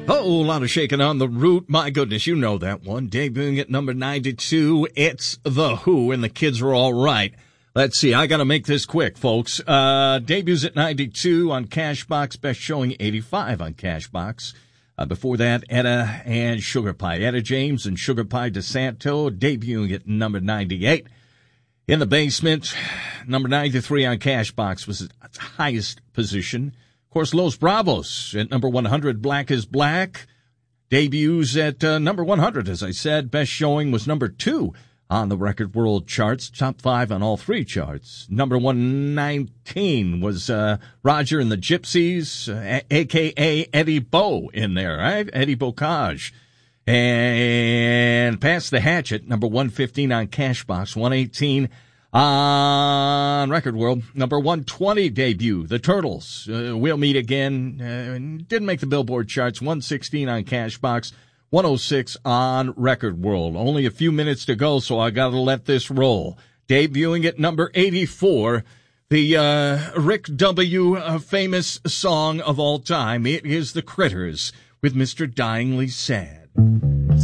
Oh, a lot of shaking on the root. My goodness, you know that one. Debuting at number 92, it's The Who, and the kids are all right. Let's see, I gotta make this quick, folks. Debuts at 92 on Cashbox, best showing 85 on Cashbox. Before that, Etta and Sugar Pie. Etta James and Sugar Pie DeSanto debuting at number 98. In the Basement, number 93 on Cashbox was its highest position. Of course, Los Bravos at number 100, Black is Black. Debuts at number 100, as I said. Best showing was number 2 on the Record World charts. Top 5 on all 3 charts. Number 119 was Roger and the Gypsies, a.k.a. Eddie Bo in there, right? Eddie Bocage. And Pass the Hatchet, number 115 on Cashbox, 118 on Record World. Number 120 debut, The Turtles, We'll Meet Again. Didn't make the Billboard charts, 116 on Cashbox, 106 on Record World. Only a few minutes to go, so I gotta let this roll. Debuting at number 84, the Rick W. famous song of all time. It is The Critters with Mr. Dyingly Sad.